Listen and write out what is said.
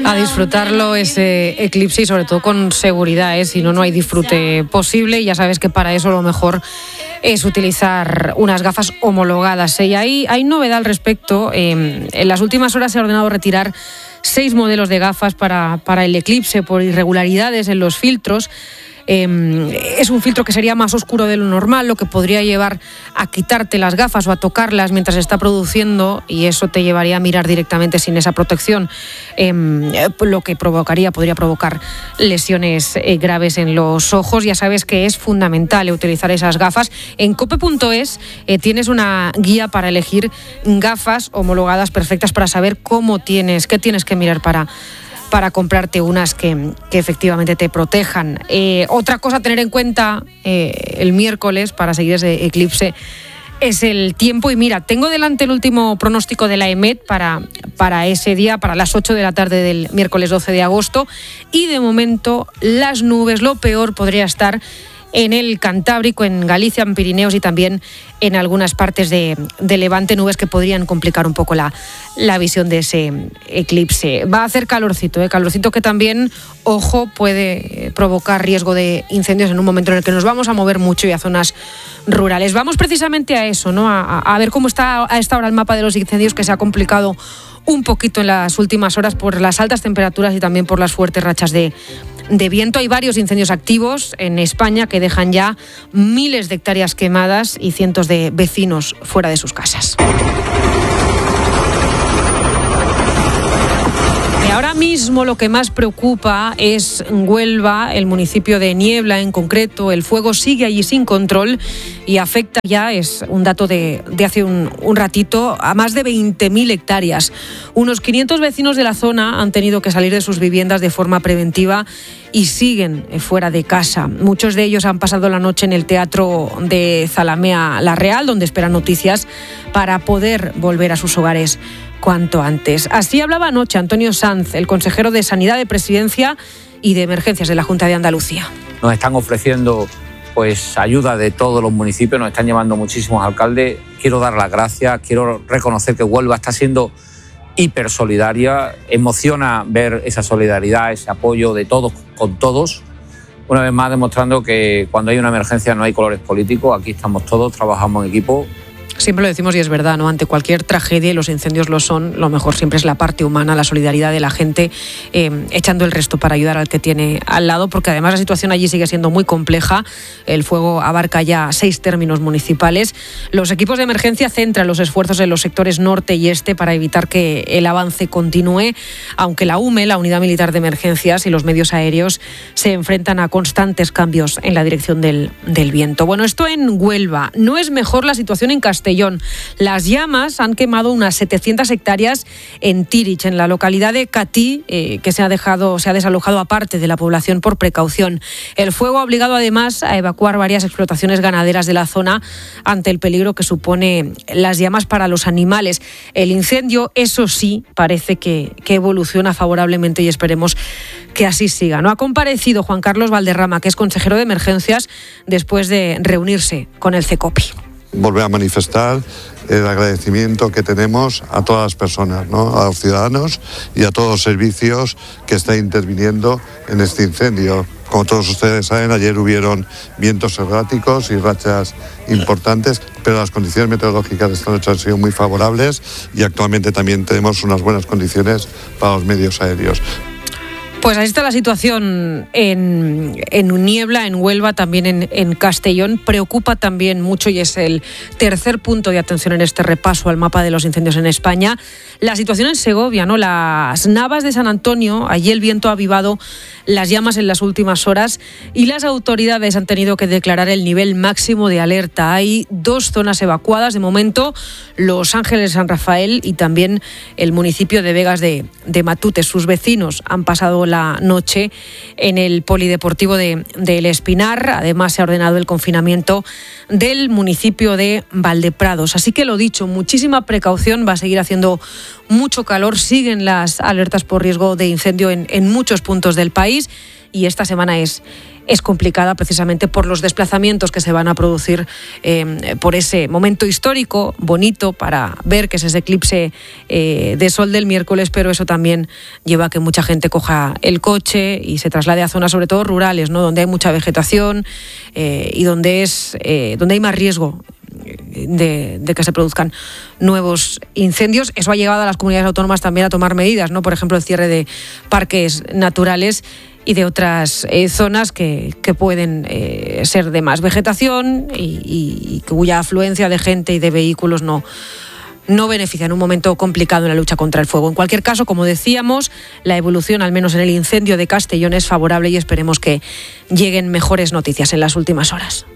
A disfrutarlo ese eclipse y sobre todo con seguridad, ¿eh? Si no, no hay disfrute posible y ya sabes que para eso lo mejor es utilizar unas gafas homologadas. Y hay novedad al respecto. En las últimas horas se ha ordenado retirar 6 modelos de gafas para el eclipse por irregularidades en los filtros. Es un filtro que sería más oscuro de lo normal, lo que podría llevar a quitarte las gafas o a tocarlas mientras se está produciendo, y eso te llevaría a mirar directamente sin esa protección, lo que podría provocar lesiones graves en los ojos. Ya sabes que es fundamental utilizar esas gafas. En cope.es tienes una guía para elegir gafas homologadas perfectas para saber qué tienes que mirar para comprarte unas que efectivamente te protejan. Otra cosa a tener en cuenta el miércoles para seguir ese eclipse es el tiempo. Y mira, tengo delante el último pronóstico de la EMET para ese día, para las 8 de la tarde del miércoles 12 de agosto. Y de momento las nubes, lo peor podría estar en el Cantábrico, en Galicia, en Pirineos y también en algunas partes de Levante, nubes que podrían complicar un poco la visión de ese eclipse. Va a hacer calorcito, calorcito que también, ojo, puede provocar riesgo de incendios en un momento en el que nos vamos a mover mucho y a zonas rurales. Vamos precisamente a eso, ¿no? A ver cómo está a esta hora el mapa de los incendios, que se ha complicado un poquito en las últimas horas por las altas temperaturas y también por las fuertes rachas de viento. Hay varios incendios activos en España que dejan ya miles de hectáreas quemadas y cientos de vecinos fuera de sus casas. Ahora mismo lo que más preocupa es Huelva, el municipio de Niebla en concreto. El fuego sigue allí sin control y afecta ya, es un dato de hace un ratito, a más de 20.000 hectáreas. Unos 500 vecinos de la zona han tenido que salir de sus viviendas de forma preventiva y siguen fuera de casa. Muchos de ellos han pasado la noche en el teatro de Zalamea La Real, donde esperan noticias para poder volver a sus hogares cuanto antes. Así hablaba anoche Antonio Sanz, el consejero de Sanidad, de Presidencia y de Emergencias de la Junta de Andalucía. Nos están ofreciendo ayuda de todos los municipios, nos están llevando muchísimos alcaldes. Quiero dar las gracias, quiero reconocer que Huelva está siendo hiper solidaria. Emociona ver esa solidaridad, ese apoyo de todos con todos. Una vez más demostrando que cuando hay una emergencia no hay colores políticos, aquí estamos todos, trabajamos en equipo. Siempre lo decimos y es verdad, ¿no? Ante cualquier tragedia, y los incendios lo son, lo mejor siempre es la parte humana, la solidaridad de la gente, echando el resto para ayudar al que tiene al lado, porque además la situación allí sigue siendo muy compleja. El fuego abarca ya 6 términos municipales. Los equipos de emergencia centran los esfuerzos en los sectores norte y este para evitar que el avance continúe, aunque la UME, la Unidad Militar de Emergencias, y los medios aéreos se enfrentan a constantes cambios en la dirección del viento. Bueno, esto en Huelva. No es mejor la situación en Castellón. Las llamas han quemado unas 700 hectáreas en Tirich, en la localidad de Catí, que se ha desalojado a parte de la población por precaución. El fuego ha obligado además a evacuar varias explotaciones ganaderas de la zona ante el peligro que supone las llamas para los animales. El incendio, eso sí, parece que evoluciona favorablemente y esperemos que así siga, ¿no? Ha comparecido Juan Carlos Valderrama, que es consejero de Emergencias, después de reunirse con el CECOPI. Volver a manifestar el agradecimiento que tenemos a todas las personas, ¿no? A los ciudadanos y a todos los servicios que están interviniendo en este incendio. Como todos ustedes saben, ayer hubieron vientos erráticos y rachas importantes, pero las condiciones meteorológicas de esta noche han sido muy favorables y actualmente también tenemos unas buenas condiciones para los medios aéreos. Pues ahí está la situación en Niebla, en Huelva, también en Castellón. Preocupa también mucho, y es el tercer punto de atención en este repaso al mapa de los incendios en España, la situación en Segovia, ¿no? Las Navas de San Antonio, allí el viento ha avivado las llamas en las últimas horas y las autoridades han tenido que declarar el nivel máximo de alerta. Hay 2 zonas evacuadas de momento, Los Ángeles, San Rafael y también el municipio de Vegas de Matute. Sus vecinos han pasado la noche en el polideportivo de El Espinar. Además, se ha ordenado el confinamiento del municipio de Valdeprados. Así que lo dicho, muchísima precaución, va a seguir haciendo mucho calor, siguen las alertas por riesgo de incendio en muchos puntos del país y esta semana es es complicada precisamente por los desplazamientos que se van a producir por ese momento histórico, bonito para ver que es ese eclipse de sol del miércoles, pero eso también lleva a que mucha gente coja el coche y se traslade a zonas sobre todo rurales, ¿no? Donde hay mucha vegetación y donde hay más riesgo de que se produzcan nuevos incendios. Eso ha llevado a las comunidades autónomas también a tomar medidas, ¿no? Por ejemplo, el cierre de parques naturales y de otras zonas que pueden ser de más vegetación y cuya afluencia de gente y de vehículos no beneficia en un momento complicado en la lucha contra el fuego. En cualquier caso, como decíamos, la evolución, al menos en el incendio de Castellón, es favorable y esperemos que lleguen mejores noticias en las últimas horas.